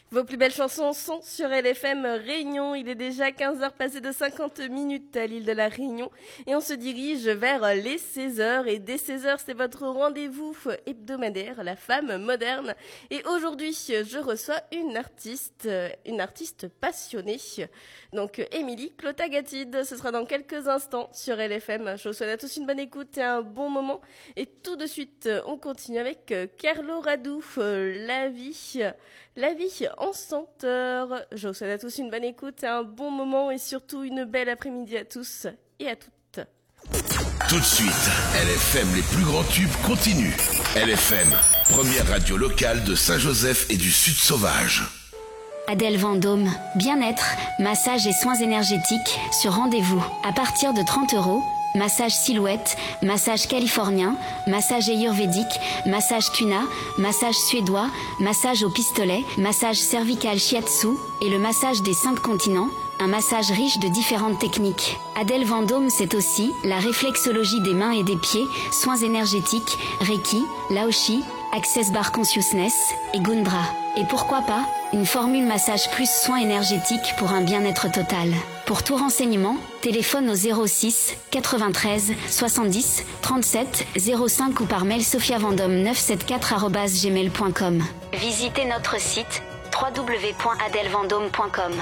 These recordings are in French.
Vos plus belles chansons sont sur LFM Réunion. Il est déjà 15h passé de 50 minutes à l'île de la Réunion et on se dirige vers les 16h. Et dès 16h, c'est votre rendez-vous hebdomadaire, la femme moderne. Et aujourd'hui, je reçois une artiste passionnée. Donc, Émilie Clotagatide, ce sera dans quelques instants sur LFM. Je vous souhaite à tous une bonne écoute et un bon moment. Et tout de suite, on continue avec Carlo Radou, La vie en senteur. Je vous souhaite à tous une bonne écoute et un bon moment et surtout une belle après-midi à tous et à toutes. Tout de suite, LFM, les plus grands tubes continuent. LFM, première radio locale de Saint-Joseph et du Sud Sauvage. Adèle Vendôme, bien-être, massage et soins énergétiques sur rendez-vous. À partir de 30 €, massage silhouette, massage californien, massage ayurvédique, massage tuna, massage suédois, massage au pistolet, massage cervical shiatsu et le massage des 5 continents, un massage riche de différentes techniques. Adèle Vendôme, c'est aussi la réflexologie des mains et des pieds, soins énergétiques, Reiki, Laoshi, Access Bar Consciousness et Gundra. Et pourquoi pas, une formule massage plus soins énergétiques pour un bien-être total. Pour tout renseignement, téléphone au 06 93 70 37 05 ou par mail sophiavendome974@gmail.com. Visitez notre site www.adelvendome.com.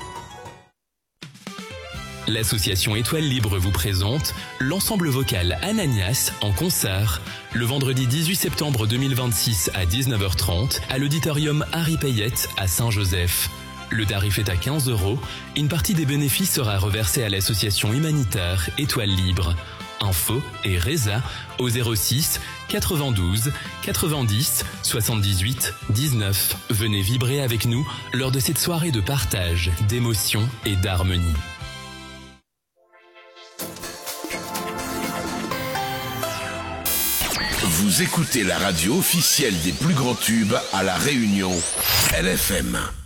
L'association Étoile Libre vous présente l'ensemble vocal Ananias en concert le vendredi 18 septembre 2026 à 19h30 à l'auditorium Harry Payette à Saint-Joseph. Le tarif est à 15 €. Une partie des bénéfices sera reversée à l'association humanitaire Étoile Libre. Info et Reza au 06 92 90 78 19. Venez vibrer avec nous lors de cette soirée de partage, d'émotion et d'harmonie. Vous écoutez la radio officielle des plus grands tubes à La Réunion, LFM.